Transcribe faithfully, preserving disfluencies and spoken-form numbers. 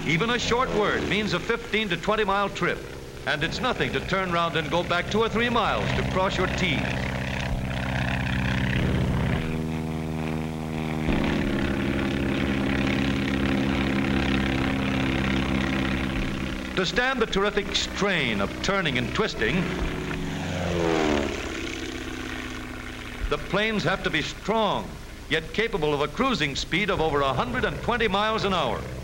Even a short word means a fifteen to twenty mile trip. And it's nothing to turn around and go back two or three miles to cross your T's. To stand the terrific strain of turning and twisting, the planes have to be strong, yet capable of a cruising speed of over one hundred twenty miles an hour.